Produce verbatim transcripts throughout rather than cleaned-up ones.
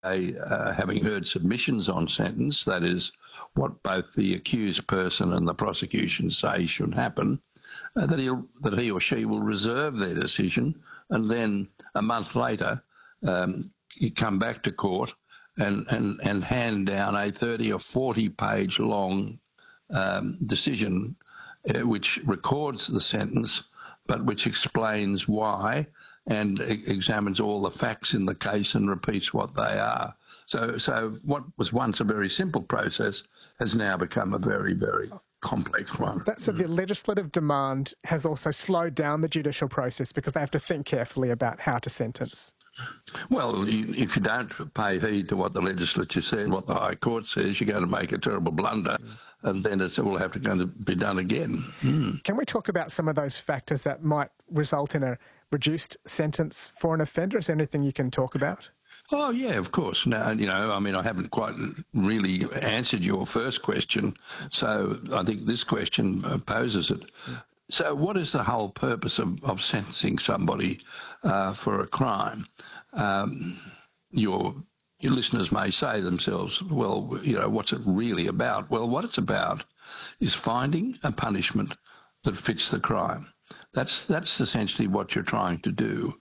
uh, having heard submissions on sentence, that is, what both the accused person and the prosecution say should happen, uh, that, he'll, that he or she will reserve their decision, and then a month later um, you come back to court and, and, and hand down a thirty or forty page long um, decision uh, which records the sentence but which explains why and e- examines all the facts in the case and repeats what they are. So, so what was once a very simple process has now become a very, very complex one. That, so the legislative demand has also slowed down the judicial process because they have to think carefully about how to sentence. Well, you, if you don't pay heed to what the legislature said, what the High Court says, you're going to make a terrible blunder, mm. and then it's all have to going to be done again. Mm. Can we talk about some of those factors that might result in a reduced sentence for an offender? Is there anything you can talk about? Oh, yeah, of course. Now, you know, I mean, I haven't quite really answered your first question, so I think this question poses it. Mm. So what is the whole purpose of, of sentencing somebody uh, for a crime? Um, your, your listeners may say to themselves, well, you know, what's it really about? Well, what it's about is finding a punishment that fits the crime. That's, that's essentially what you're trying to do.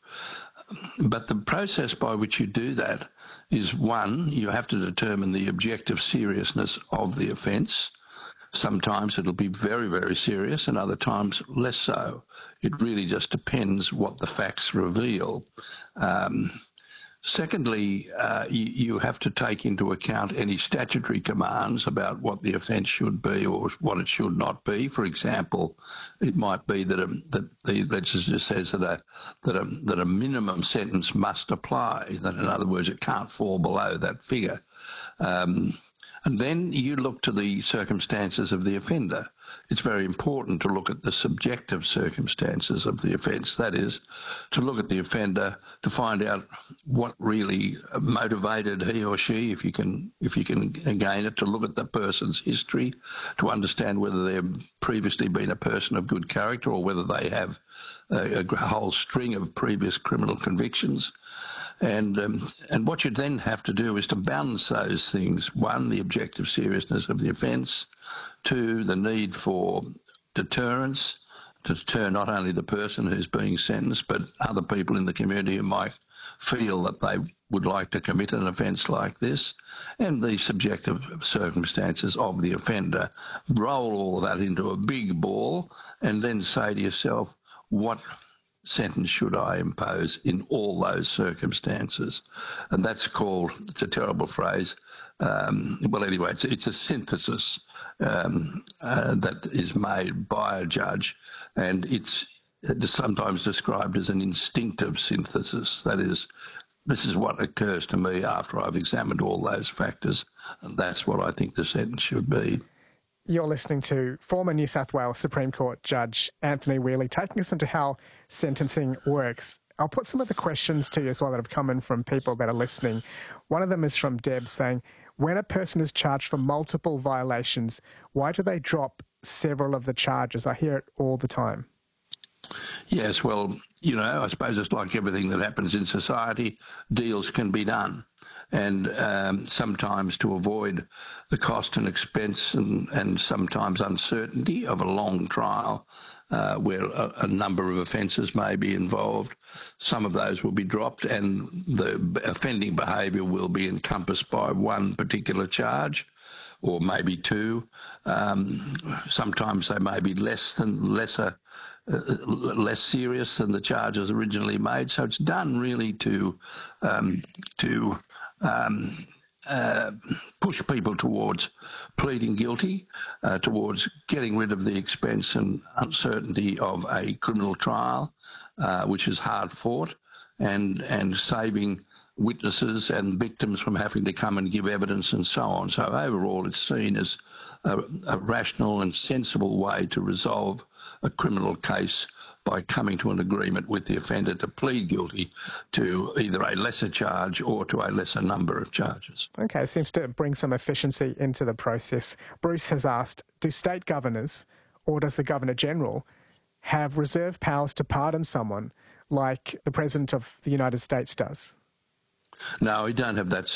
But the process by which you do that is, one, you have to determine the objective seriousness of the offence. Sometimes it'll be very, very serious and other times less so. It really just depends what the facts reveal. Um, secondly, uh, you, you have to take into account any statutory commands about what the offence should be or what it should not be. For example, it might be that, a, that the legislature says that a, that, a, that a minimum sentence must apply, that in other words it can't fall below that figure. Um, And then you look to the circumstances of the offender. It's very important to look at the subjective circumstances of the offence. That is, to look at the offender to find out what really motivated he or she, if you can, if you can gain it, to look at the person's history, to understand whether they've previously been a person of good character or whether they have a, a whole string of previous criminal convictions. And um, and what you then have to do is to balance those things. One, the objective seriousness of the offence. Two, the need for deterrence, to deter not only the person who's being sentenced, but other people in the community who might feel that they would like to commit an offence like this. And the subjective circumstances of the offender. Roll all of that into a big ball and then say to yourself, what sentence should I impose in all those circumstances? And that's called, it's a terrible phrase, um, well anyway, it's, it's a synthesis um, uh, that is made by a judge, and it's sometimes described as an instinctive synthesis. That is, this is what occurs to me after I've examined all those factors, and that's what I think the sentence should be. You're listening to former New South Wales Supreme Court Judge Anthony Whealy taking us into how sentencing works. I'll put some of the questions to you as well that have come in from people that are listening. One of them is from Deb saying, when a person is charged for multiple violations, why do they drop several of the charges? I hear it all the time. Yes, well, you know, I suppose it's like everything that happens in society, deals can be done. And um, sometimes to avoid the cost and expense and, and sometimes uncertainty of a long trial uh, where a, a number of offences may be involved, some of those will be dropped and the offending behaviour will be encompassed by one particular charge or maybe two. Um, sometimes they may be less than lesser, uh, less serious than the charges originally made. So it's done really to um, to um, uh, push people towards pleading guilty, uh, towards getting rid of the expense and uncertainty of a criminal trial, uh, which is hard fought, and and saving witnesses and victims from having to come and give evidence and so on. So overall it's seen as a, a rational and sensible way to resolve a criminal case by coming to an agreement with the offender to plead guilty to either a lesser charge or to a lesser number of charges. Okay, seems to bring some efficiency into the process. Bruce has asked, do state governors or does the Governor-General have reserve powers to pardon someone like the President of the United States does? No, we don't have that